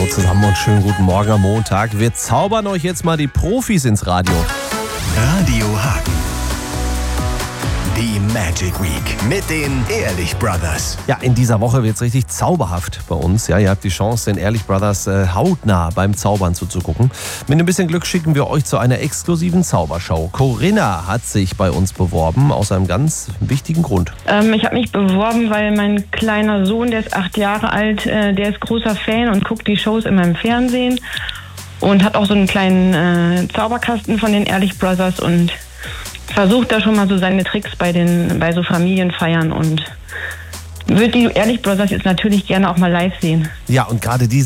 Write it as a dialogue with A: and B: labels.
A: Hallo zusammen und schönen guten Morgen am Montag. Wir zaubern euch jetzt mal die Profis ins Radio.
B: Radio Hagen. Die Magic Week mit den Ehrlich Brothers.
A: Ja, in dieser Woche wird es richtig zauberhaft bei uns. Ja, ihr habt die Chance, den Ehrlich Brothers hautnah beim Zaubern zuzugucken. Mit ein bisschen Glück schicken wir euch zu einer exklusiven Zaubershow. Corinna hat sich bei uns beworben, aus einem ganz wichtigen Grund.
C: Ich habe mich beworben, weil mein kleiner Sohn, der ist 8 Jahre alt, der ist großer Fan und guckt die Shows immer im Fernsehen und hat auch so einen kleinen Zauberkasten von den Ehrlich Brothers und versucht da schon mal so seine Tricks bei so Familienfeiern und würde die Ehrlich Brothers jetzt natürlich gerne auch mal live sehen.
A: Ja, und gerade diese